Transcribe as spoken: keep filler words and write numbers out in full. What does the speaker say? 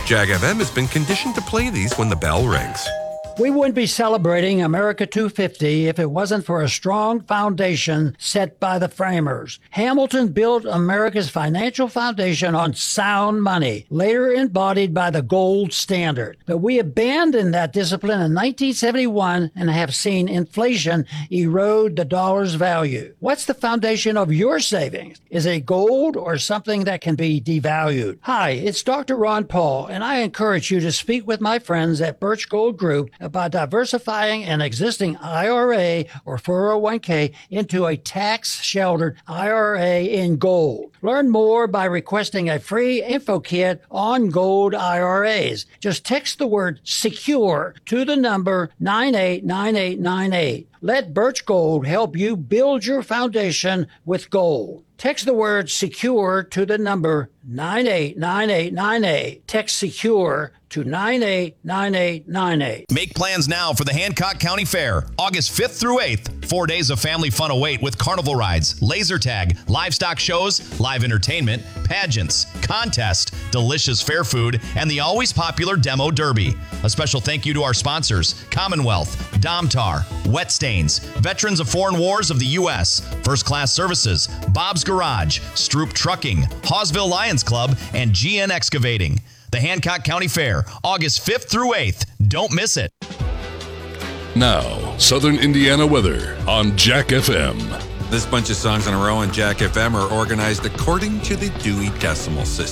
Jag F M has been conditioned to play these when the bell rings. We wouldn't be celebrating America two fifty if it wasn't for a strong foundation set by the framers. Hamilton built America's financial foundation on sound money, later embodied by the gold standard. But we abandoned that discipline in nineteen seventy-one and have seen inflation erode the dollar's value. What's the foundation of your savings? Is it gold or something that can be devalued? Hi, it's Doctor Ron Paul, and I encourage you to speak with my friends at Birch Gold Group about diversifying an existing I R A or four oh one k into a tax-sheltered I R A in gold. Learn more by requesting a free info kit on gold I R As. Just text the word SECURE to the number nine eight nine eight nine eight. Let Birch Gold help you build your foundation with gold. Text the word SECURE to the number nine eight nine eight nine eight. Text SECURE to nine eight nine eight nine eight. Make plans now for the Hancock County Fair, August fifth through eighth. Four days of family fun await with carnival rides, laser tag, livestock shows, live entertainment, pageants, contest, delicious fair food, and the always popular Demo Derby. A special thank you to our sponsors, Commonwealth, Domtar, Wet Stains, Veterans of Foreign Wars of the U S, First Class Services, Bob's Garage, Stroop Trucking, Hawesville Lions Club, and G N Excavating. The Hancock County Fair, August fifth through eighth. Don't miss it. Now, Southern Indiana weather on Jack F M. This bunch of songs in a row on Jack F M are organized according to the Dewey Decimal System.